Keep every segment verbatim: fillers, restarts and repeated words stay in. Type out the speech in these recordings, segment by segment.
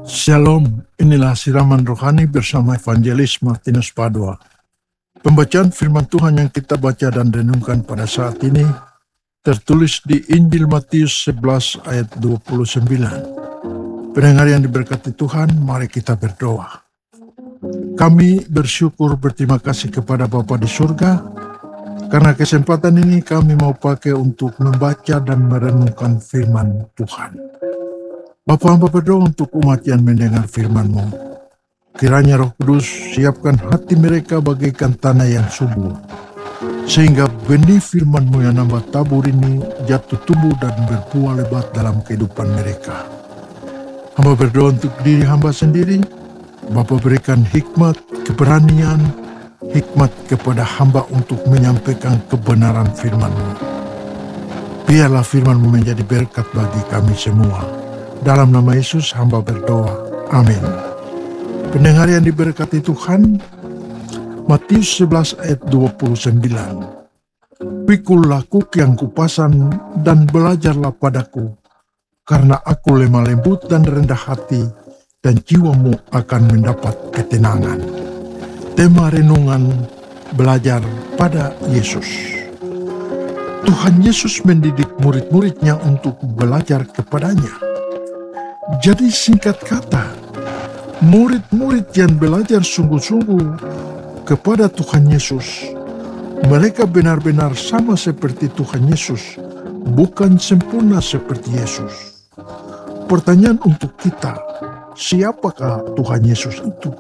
Shalom, inilah siraman rohani bersama Evangelis Martinus Padua. Pembacaan firman Tuhan yang kita baca dan renungkan pada saat ini tertulis di Injil Matius sebelas ayat dua puluh sembilan. Pendengar yang diberkati Tuhan, mari kita berdoa. Kami bersyukur berterima kasih kepada Bapa di surga, karena kesempatan ini kami mau pakai untuk membaca dan merenungkan firman Tuhan. Bapa, hamba berdoa untuk umat yang mendengar firman-Mu. Kiranya Roh Kudus siapkan hati mereka bagaikan tanah yang subur, sehingga benih firman-Mu yang nambah tabur ini jatuh tumbuh dan berbuah lebat dalam kehidupan mereka. Hamba berdoa untuk diri hamba sendiri. Bapa, berikan hikmat, keberanian, hikmat kepada hamba untuk menyampaikan kebenaran firman-Mu. Biarlah firman-Mu menjadi berkat bagi kami semua. Dalam nama Yesus hamba berdoa. Amin. Pendengar yang diberkati Tuhan, Matius sebelas ayat dua puluh sembilan. Pikullah kuk yang kupasan dan belajarlah padaku, karena aku lemah lembut dan rendah hati, dan jiwamu akan mendapat ketenangan. Tema renungan belajar pada Yesus. Tuhan Yesus mendidik murid-muridnya untuk belajar kepadanya. Jadi singkat kata, murid-murid yang belajar sungguh-sungguh kepada Tuhan Yesus, mereka benar-benar sama seperti Tuhan Yesus, bukan sempurna seperti Yesus. Pertanyaan untuk kita, siapakah Tuhan Yesus itu?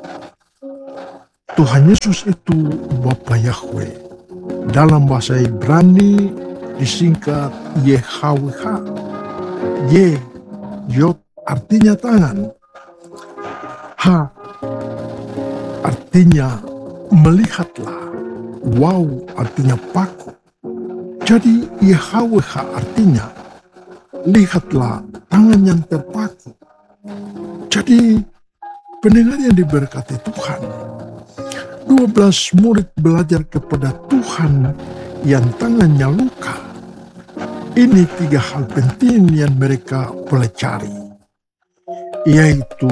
Tuhan Yesus itu Bapa Yahweh. Dalam bahasa Ibrani disingkat Y H W H. Y, Yod artinya tangan. H artinya melihatlah. Wow artinya paku. Jadi Y H W H artinya lihatlah tangan yang terpaku. Jadi pendengar yang diberkati Tuhan, dua belas murid belajar kepada Tuhan yang tangannya luka. Ini tiga hal penting yang mereka pelajari, yaitu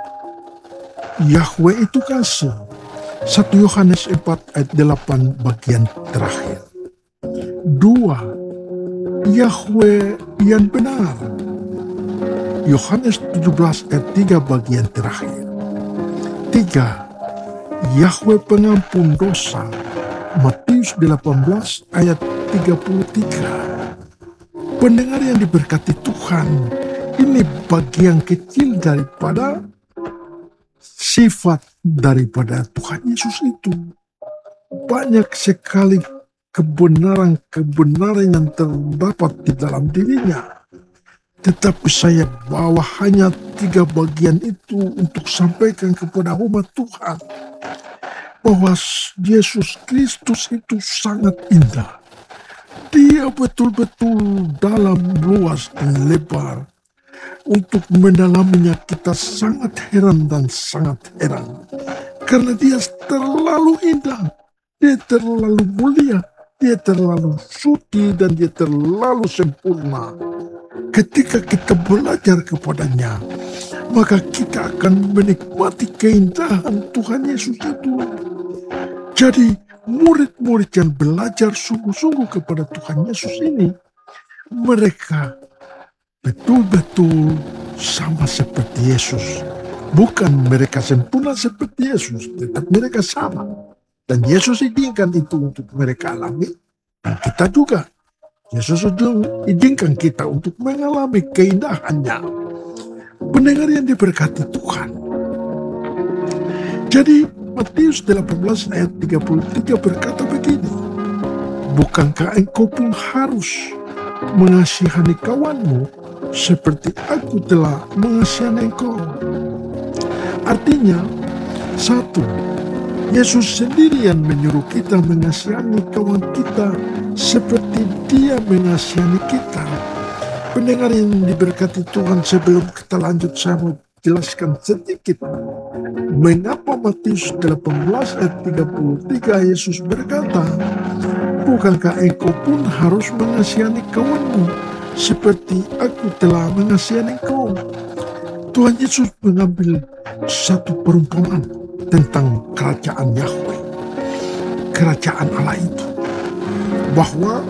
Yahweh itu kasih. satu Yohanes empat ayat delapan bagian terakhir. Dua, Yahweh yang benar. Yohanes tujuh belas ayat tiga bagian terakhir. Tiga, Yahweh pengampun dosa. Matius delapan belas ayat tiga puluh tiga. Pendengar yang diberkati Tuhan, ini bagian kecil daripada sifat daripada Tuhan Yesus itu. Banyak sekali kebenaran-kebenaran yang terdapat di dalam dirinya. Tetapi saya bawa hanya tiga bagian itu untuk sampaikan kepada umat Tuhan. Bahwa Yesus Kristus itu sangat indah. Dia betul-betul dalam, luas dan lebar. Untuk mendalaminya kita sangat heran dan sangat heran. Karena dia terlalu indah, dia terlalu mulia, dia terlalu suci dan dia terlalu sempurna. Ketika kita belajar kepadanya, maka kita akan menikmati keindahan Tuhan Yesus itu. Jadi murid-murid yang belajar sungguh-sungguh kepada Tuhan Yesus ini, mereka betul-betul sama seperti Yesus. Bukan mereka sempurna seperti Yesus, tetapi mereka sama. Dan Yesus izinkan itu untuk mereka alami. Dan kita juga. Yesus izinkan kita untuk mengalami keindahannya. Pendengar yang diberkati Tuhan. Jadi Matius delapan belas ayat tiga puluh tiga berkata begini. Bukankah engkau pun harus mengasihani kawanmu seperti aku telah mengasihani engkau? Artinya, satu, Yesus sendiri yang menyuruh kita mengasihani kawan kita seperti dia mengasihani kita. Pendengar yang diberkati Tuhan, sebelum kita lanjut saya mau jelaskan sedikit mengapa Matius delapan belas ayat tiga puluh tiga Yesus berkata, bukankah engkau pun harus mengasihani kawanmu seperti aku telah mengasihani engkau? Tuhan Yesus mengambil satu perumpamaan tentang kerajaan Yahweh, kerajaan Allah itu, bahwa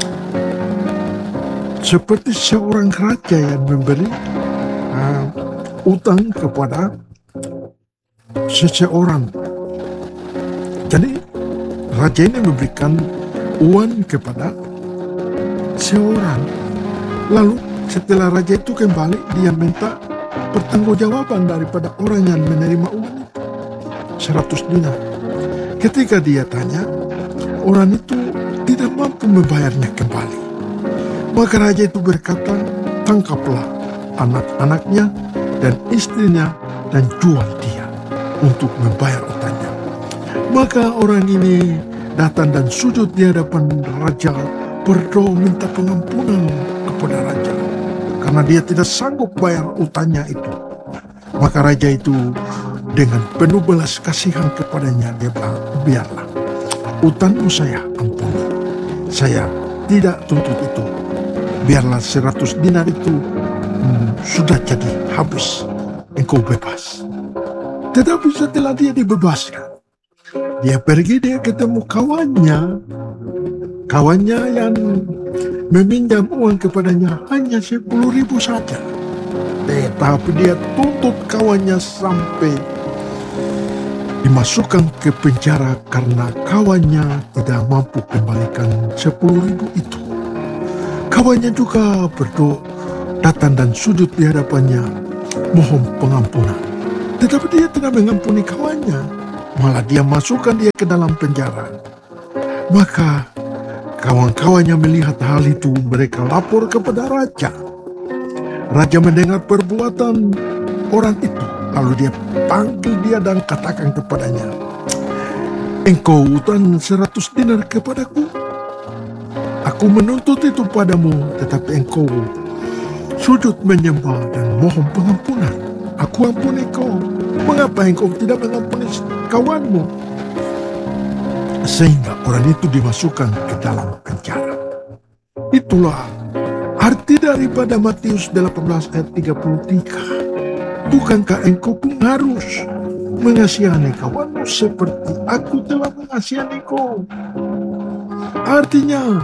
seperti seorang raja yang memberi uh, utang kepada seseorang. Jadi raja ini memberikan uang kepada seorang. Lalu setelah raja itu kembali, dia minta pertanggungjawaban daripada orang yang menerima uang itu, seratus dinar. Ketika dia tanya, orang itu tidak mampu membayarnya kembali. Maka raja itu berkata, tangkaplah anak-anaknya dan istrinya dan jual dia untuk membayar utangnya. Maka orang ini datang dan sujud di hadapan raja, berdoa minta pengampunan kepada raja karena dia tidak sanggup bayar utangnya itu. Maka raja itu dengan penuh belas kasihan kepadanya, dia bilang, biarlah, utangmu saya ampuni, saya tidak tuntut itu. Biarlah seratus dinar itu hmm, sudah jadi habis, engkau bebas. Tetapi setelah dia dibebaskan, dia pergi, dia ketemu kawannya. Kawannya yang meminjam uang kepadanya hanya sepuluh ribu saja. Tetapi dia tuntut kawannya sampai dimasukkan ke penjara karena kawannya tidak mampu kembalikan sepuluh ribu itu. Kawannya juga berdoa, datang dan sujud di hadapannya, mohon pengampunan. Tetapi dia tidak mengampuni kawannya, malah dia masukkan dia ke dalam penjara. Maka kawan-kawannya melihat hal itu, mereka lapor kepada raja. Raja mendengar perbuatan orang itu, lalu dia panggil dia dan katakan kepadanya, engkau utang seratus dinar kepadaku. Aku menuntut itu padamu, tetapi engkau sujud menyembah dan mohon pengampunan. Aku ampuni kau. Mengapa engkau tidak mengampuni kawanmu? Sehingga orang itu dimasukkan ke dalam penjara. Itulah arti daripada Matius delapan belas ayat tiga puluh tiga. Bukankah engkau pun harus mengasihani kawanmu seperti aku telah mengasihani kau? Artinya,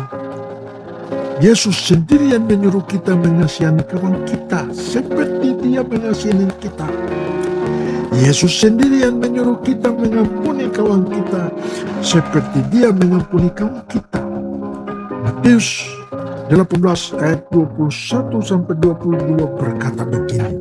Yesus sendiri yang menyuruh kita mengasihani kawan kita seperti dia mengasihani kita. Yesus sendiri yang menyuruh kita mengampuni kawan kita seperti dia mengampuni kawan kita. Matius delapan belas ayat dua puluh satu sampai dua puluh dua berkata begini.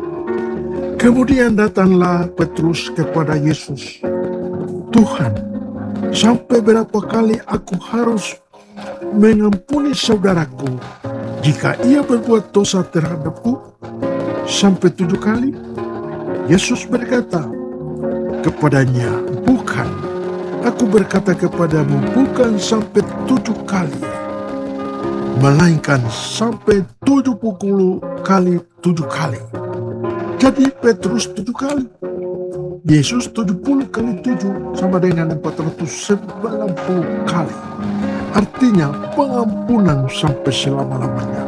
Kemudian datanglah Petrus kepada Yesus. Tuhan, sampai berapa kali aku harus mengampuni saudaraku jika ia berbuat dosa terhadapku? Sampai tujuh kali? Yesus berkata kepadanya, bukan, aku berkata kepadamu, bukan sampai tujuh kali, melainkan sampai tujuh puluh kali tujuh kali. Jadi Petrus tujuh kali, Yesus tujuh puluh kali tujuh sama dengan empat ratus sembilan puluh kali. Artinya pengampunan sampai selama-lamanya.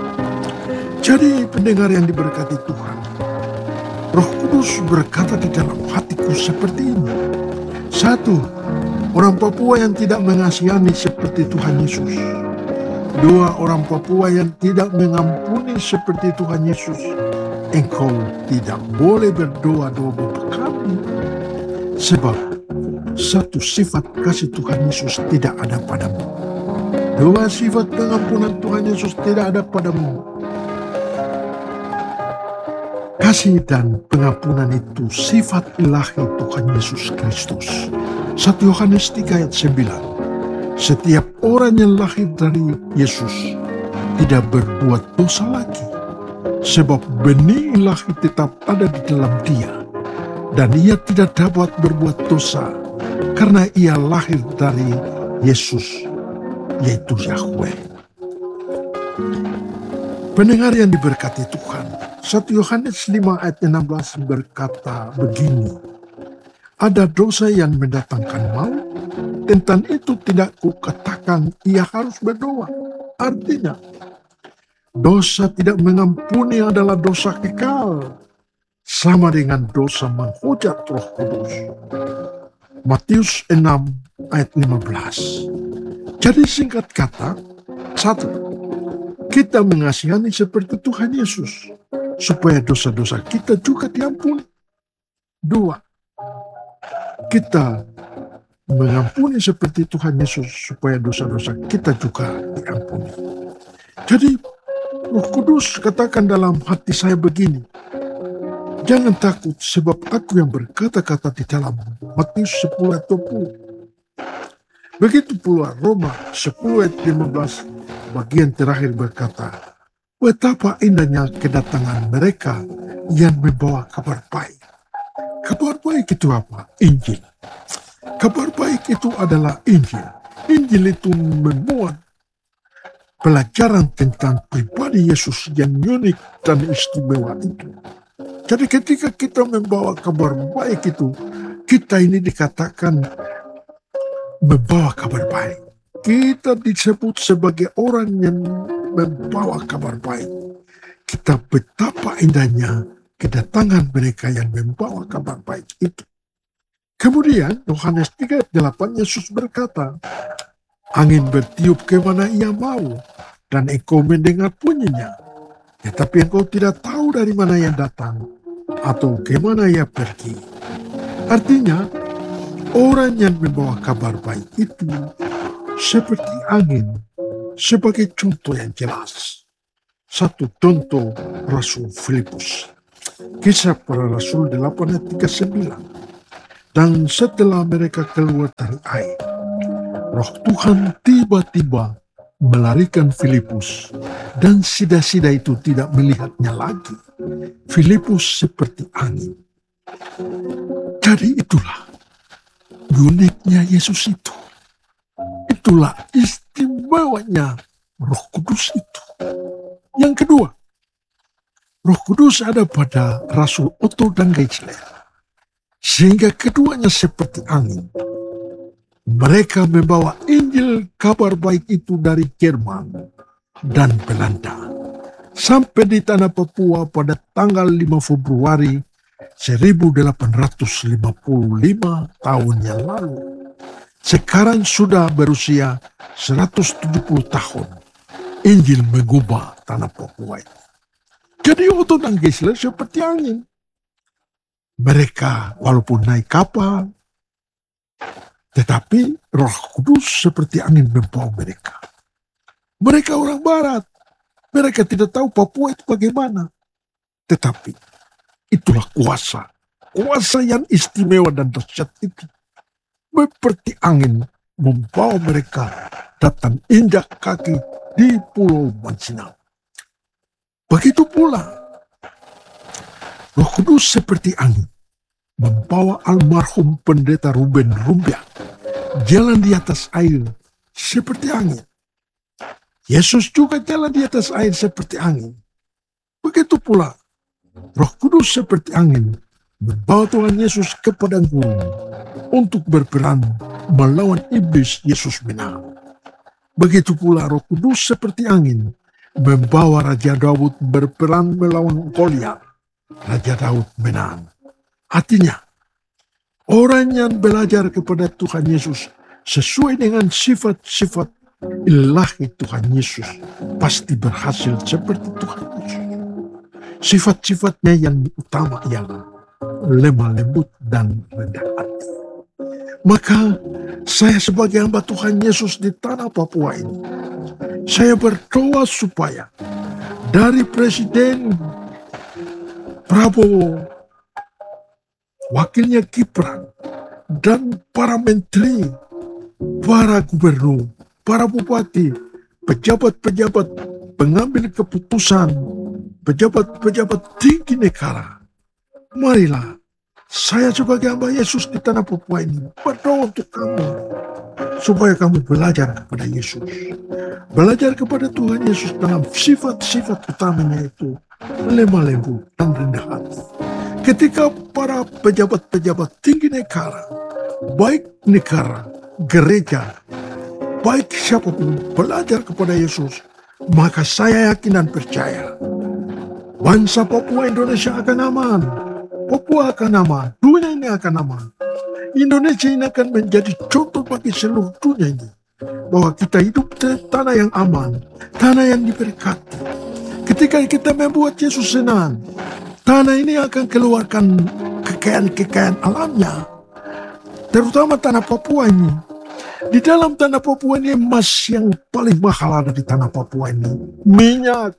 Jadi pendengar yang diberkati Tuhan, Roh Kudus berkata di dalam hatiku seperti ini. Satu, orang Papua yang tidak mengasihani seperti Tuhan Yesus. Dua, orang Papua yang tidak mengampuni seperti Tuhan Yesus. Engkau tidak boleh berdoa dua kali. Sebab satu sifat kasih Tuhan Yesus tidak ada padamu. Dua, sifat pengampunan Tuhan Yesus tidak ada padamu. Kasih dan pengampunan itu sifat ilahi Tuhan Yesus Kristus. satu Yohanes tiga ayat sembilan. Setiap orang yang lahir dari Yesus tidak berbuat dosa lagi, sebab benih ilahi tetap ada di dalam dia, dan ia tidak dapat berbuat dosa karena ia lahir dari Yesus, yaitu Yahweh. Pendengar yang diberkati Tuhan, satu Yohanes lima ayat enam belas berkata begini, ada dosa yang mendatangkan maut, tentang itu tidak kukatakan ia harus berdoa. Artinya, dosa tidak mengampuni adalah dosa kekal. sama dengan dosa menghujat Roh Kudus. Matius enam ayat lima belas. Jadi singkat kata, satu, kita mengasihani seperti Tuhan Yesus, supaya dosa-dosa kita juga diampuni. Dua, kita mengampuni seperti Tuhan Yesus, supaya dosa-dosa kita juga diampuni. Jadi Roh Kudus katakan dalam hati saya begini, jangan takut sebab aku yang berkata-kata di dalammu. Matius sepuluh ayat dua puluh. Begitu pula Roma sepuluh ayat lima belas bagian terakhir berkata, betapa indahnya kedatangan mereka yang membawa kabar baik. Kabar baik itu apa? Injil. Kabar baik itu adalah Injil. Injil itu memuat pelajaran tentang pribadi Yesus yang unik dan istimewa itu. Jadi ketika kita membawa kabar baik itu, kita ini dikatakan membawa kabar baik. Kita disebut sebagai orang yang membawa kabar baik. Kita betapa indahnya kedatangan mereka yang membawa kabar baik itu. Kemudian Yohanes tiga ayat delapan Yesus berkata, angin bertiup kemana ia mau, dan engkau mendengar bunyinya. Tetapi engkau tidak tahu dari mana yang datang, atau kemana ia pergi. Artinya, orang yang membawa kabar baik itu seperti angin, sebagai contoh yang jelas. Satu contoh Rasul Filipus. Kisah para Rasul delapan ayat tiga puluh sembilan. Dan setelah mereka keluar dari air, Roh Tuhan tiba-tiba melarikan Filipus, dan sida-sida itu tidak melihatnya lagi. Filipus seperti angin. Jadi itulah uniknya Yesus itu. Itulah istimewanya Roh Kudus itu. Yang kedua, Roh Kudus ada pada Rasul Otto dan Geisler, sehingga keduanya seperti angin. Mereka membawa Injil kabar baik itu dari Jerman dan Belanda sampai di tanah Papua pada tanggal lima Februari seribu delapan ratus lima puluh lima tahun yang lalu. Sekarang sudah berusia seratus tujuh puluh tahun. Injil mengubah tanah Papua ini. Jadi Otto dan Geisler seperti angin. Mereka walaupun naik kapal, tetapi Roh Kudus seperti angin membawa mereka. Mereka orang barat. Mereka tidak tahu Papua itu bagaimana. Tetapi itulah kuasa. Kuasa yang istimewa dan dahsyat itu. Seperti angin membawa mereka datang injak kaki di Pulau Mansinau. Begitu pula Roh Kudus seperti angin membawa almarhum pendeta Ruben Rumbiak jalan di atas air seperti angin. Yesus juga jalan di atas air seperti angin. Begitu pula Roh Kudus seperti angin membawa Tuhan Yesus ke padang gurun untuk berperang melawan iblis. Yesus menang. Begitu pula Roh Kudus seperti angin membawa Raja Daud berperang melawan Goliat. Raja Daud menang. Artinya, orang yang belajar kepada Tuhan Yesus sesuai dengan sifat-sifat ilahi Tuhan Yesus pasti berhasil seperti Tuhan Yesus. Sifat-sifatnya yang utama ialah lemah lembut dan rendah hati. Maka saya sebagai hamba Tuhan Yesus di tanah Papua ini, saya berdoa supaya dari Presiden Prabowo, wakilnya Gibran, dan para menteri, para gubernur, para bupati, pejabat-pejabat pengambil keputusan, pejabat-pejabat tinggi negara. Marilah saya sebagai hamba Yesus di tanah Papua ini berdoa untuk kamu, supaya kamu belajar kepada Yesus. Belajar kepada Tuhan Yesus dalam sifat-sifat utamanya itu lemah lembut dan rendah hati. Ketika para pejabat-pejabat tinggi negara, baik negara, gereja, baik siapapun belajar kepada Yesus, maka saya yakin dan percaya bangsa Papua Indonesia akan aman. Papua akan aman, dunia ini akan aman. Indonesia ini akan menjadi contoh bagi seluruh dunia ini. Bahwa kita hidup di tanah yang aman, tanah yang diberkati. Ketika kita membuat Yesus senang, tanah ini akan keluarkan kekayaan-kekayaan alamnya. Terutama tanah Papua ini. Di dalam tanah Papua ini emas yang paling mahal ada di tanah Papua ini. Minyak,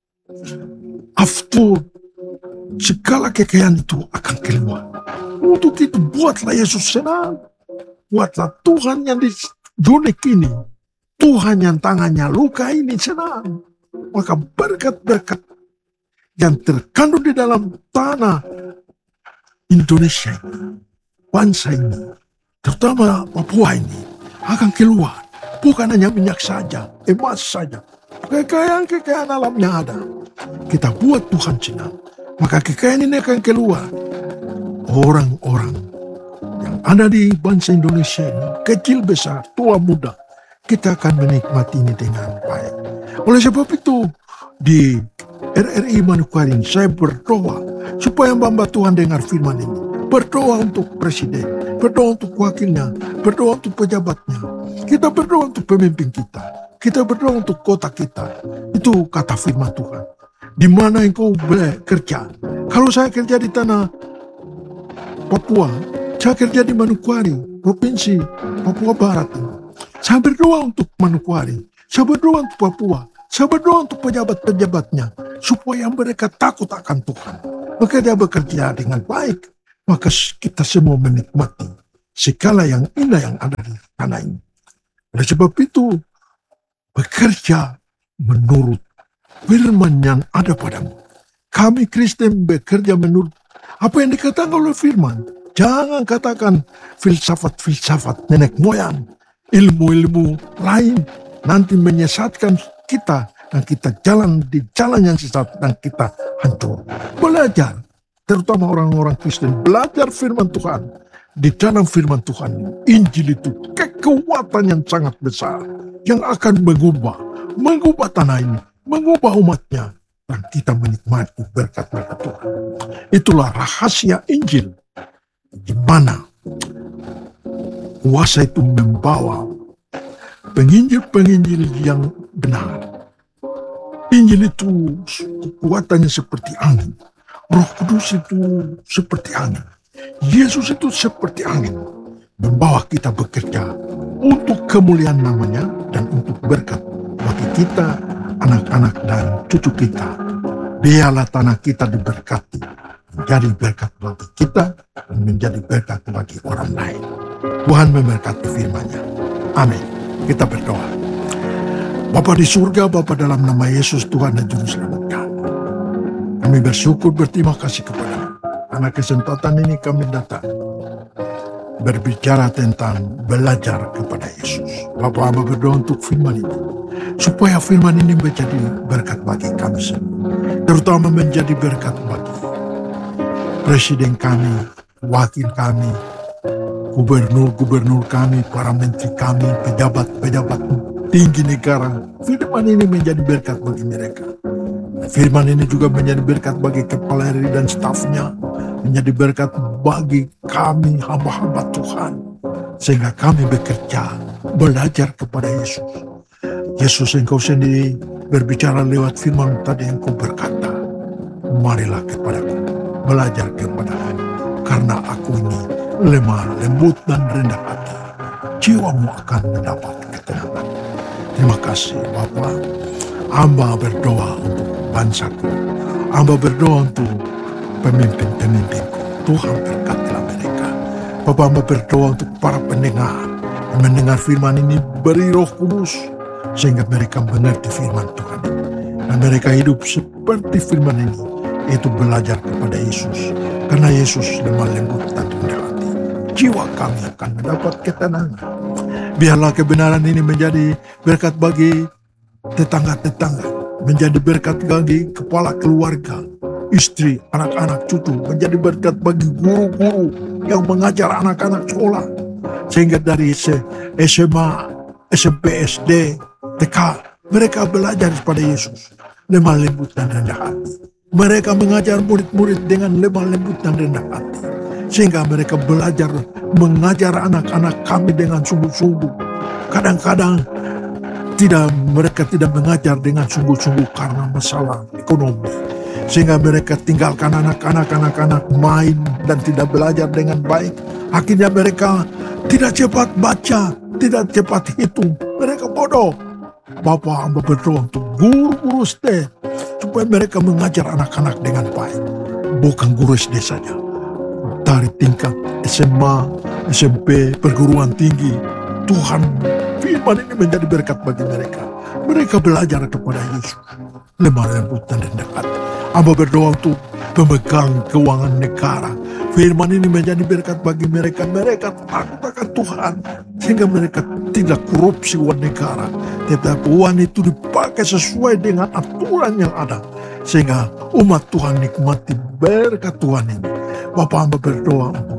aftur, segala kekayaan itu akan keluar. Untuk itu buatlah Yesus senang. Buatlah Tuhan yang di dunia ini, Tuhan yang tangannya luka ini senang. Maka berkat-berkat yang terkandung di dalam tanah Indonesia ini, bangsa ini, terutama Papua ini, akan keluar. Bukan hanya minyak saja, emas saja. Kekayaan-kekayaan alamnya ada. Kita buat Tuhan senang. Maka kekayaan ini akan keluar. Orang-orang yang ada di bangsa Indonesia ini, kecil besar, tua muda, kita akan menikmati ini dengan baik. Oleh sebab itu, di R R I Manokwari ini, saya berdoa supaya hamba Tuhan dengar firman ini. Berdoa untuk presiden, berdoa untuk wakilnya, berdoa untuk pejabatnya. Kita berdoa untuk pemimpin kita. Kita berdoa untuk kota kita. Itu kata firman Tuhan. Di mana engkau bekerja? Kalau saya kerja di tanah Papua, saya kerja di Manokwari, provinsi Papua Barat. Saya berdoa untuk Manokwari, saya berdoa untuk Papua, saya berdoa untuk pejabat-pejabatnya, supaya mereka takut akan Tuhan. Maka dia bekerja dengan baik, maka kita semua menikmati segala yang indah yang ada di tanah ini. Oleh sebab itu, bekerja menurut firman yang ada padamu. Kami Kristen bekerja menurut apa yang dikatakan oleh firman. Jangan katakan filsafat-filsafat nenek moyang, ilmu-ilmu lain nanti menyesatkan kita dan kita jalan di jalan yang sesat dan kita hancur. Belajar, terutama orang-orang Kristen, belajar firman Tuhan. Di dalam firman Tuhan, Injil itu kekuatan yang sangat besar yang akan mengubah, mengubah tanah ini, mengubah umatnya, dan kita menikmati berkat-berkat Tuhan. Itulah rahasia Injil, di mana kuasa itu membawa penginjil-penginjil yang benar. Injil itu kekuatannya seperti angin. Roh Kudus itu seperti angin. Yesus itu seperti angin. Membawa kita bekerja untuk kemuliaan namanya dan untuk berkat bagi kita, anak-anak dan cucu kita. Biarlah tanah kita diberkati, menjadi berkat bagi kita dan menjadi berkat bagi orang lain. Tuhan memberkati firman-Nya. Amin. Kita berdoa. Bapa di surga, Bapa dalam nama Yesus Tuhan dan Juru Selamat kami. Kami bersyukur berterima kasih kepada-Mu. Karena kesempatan ini kami datang berbicara tentang belajar kepada Yesus. Bapa, hamba berdoa untuk firman ini, supaya firman ini menjadi berkat bagi kami semua. Terutama menjadi berkat bagi presiden kami, wakil kami, gubernur-gubernur kami, para menteri kami, pejabat-pejabat tinggi negara. Firman ini menjadi berkat bagi mereka. Firman ini juga menjadi berkat bagi kepala R I dan stafnya, menjadi berkat bagi kami hamba-hamba Tuhan, sehingga kami bekerja, belajar kepada Yesus. Yesus, Engkau sendiri berbicara lewat firman tadi, Engkau berkata, marilah kepadaku, belajar kepadaku, karena aku ini lemah, lembut dan rendah hati, jiwamu akan mendapat ketenangan. Terima kasih Bapa. Hamba berdoa untuk bangsaku, hamba berdoa untuk pemimpin-pemimpinku. Tuhan berkatilah mereka. Bapa, hamba berdoa untuk para pendengar yang mendengar firman ini, beri Roh Kudus sehingga mereka mengerti firman Tuhan dan mereka hidup seperti firman ini, yaitu belajar kepada Yesus. Karena Yesus lemah lembut dan rendah hati, jiwa kami akan mendapat ketenangan. Biarlah kebenaran ini menjadi berkat bagi tetangga-tetangga, menjadi berkat bagi kepala keluarga, istri, anak-anak, cucu, menjadi berkat bagi guru-guru yang mengajar anak-anak sekolah, sehingga dari S M A, S M P, S D, T K, mereka belajar kepada Yesus, lemah lembut dan rendah hati. Mereka mengajar murid-murid dengan lemah lembut dan rendah hati. Sehingga mereka belajar mengajar anak-anak kami dengan sungguh-sungguh. Kadang-kadang tidak mereka tidak mengajar dengan sungguh-sungguh karena masalah ekonomi. Sehingga mereka tinggalkan anak-anak anak-anak main dan tidak belajar dengan baik. Akhirnya mereka tidak cepat baca, tidak cepat hitung. Mereka bodoh. Bapak hamba berdoa untuk guru-guru S D supaya mereka mengajar anak-anak dengan baik. Bukan guru S D saja, dari tingkat S M A, S M P, perguruan tinggi. Tuhan, firman ini menjadi berkat bagi mereka. Mereka belajar kepada Yesus, lemah lembut dan rendah hati. Hamba berdoa untuk pemegang keuangan negara. Firman ini menjadi berkat bagi mereka. Mereka takut akan Tuhan, sehingga mereka tidak korupsi uang negara. Tetapi uang itu dipakai sesuai dengan aturan yang ada, sehingga umat Tuhan nikmati berkat Tuhan ini. Bapak hamba berdoa untuk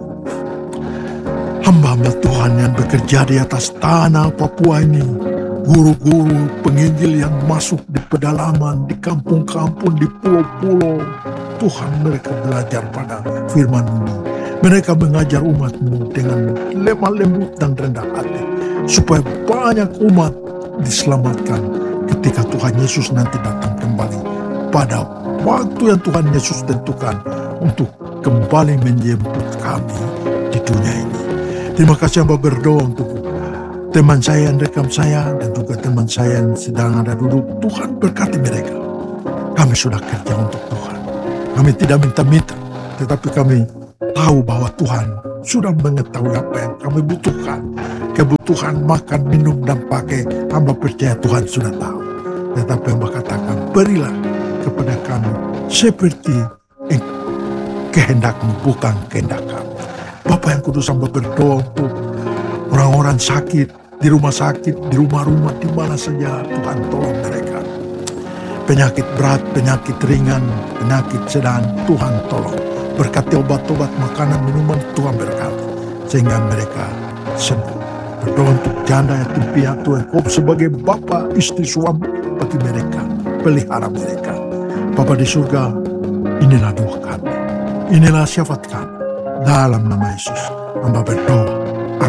hamba-hamba Tuhan yang bekerja di atas tanah Papua ini, guru-guru penginjil yang masuk di pedalaman, di kampung-kampung, di pulau-pulau. Tuhan, mereka belajar pada firman ini. Mereka mengajar umat-Mu dengan lemah lembut dan rendah hati, supaya banyak umat diselamatkan ketika Tuhan Yesus nanti datang kembali pada waktu yang Tuhan Yesus tentukan untuk kembali menjemput kami di dunia ini. Terima kasih hamba berdoa untuk teman saya yang rekam saya dan juga teman saya yang sedang ada duduk. Tuhan berkati mereka. Kami sudah kerja untuk Tuhan. Kami tidak minta-minta, tetapi kami tahu bahwa Tuhan sudah mengetahui apa yang kami butuhkan. Kebutuhan makan, minum, dan pakai, hamba percaya Tuhan sudah tahu. Tetapi hamba katakan, berilah kepada kami seperti eh, kehendak-Mu, bukan kehendak kami. Bapak yang kudus, hamba berdoa untuk orang-orang sakit, di rumah sakit, di rumah-rumah, di mana saja. Tuhan tolong mereka. Penyakit berat, penyakit ringan, penyakit sedang, Tuhan tolong. Berkati obat-obat, makanan, minuman, Tuhan berkati. Sehingga mereka sembuh. Berdoa untuk janda yatim piatu, Engkau sebagai bapa, istri, suami bagi mereka. Pelihara mereka. Bapa di surga, inilah doa kami. Inilah syafaat kami. Dalam nama Yesus, hamba berdoa.